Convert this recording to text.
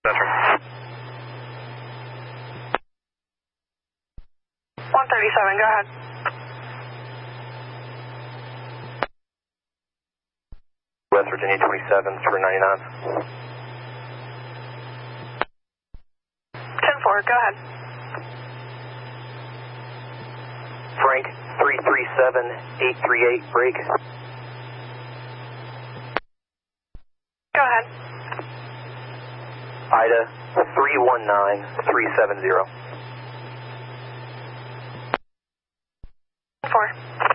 Veteran. 137, go ahead. West Virginia 27, through 99. 10-4, go ahead. Frank 337-838, break. Go ahead. Ida 319-370. 4.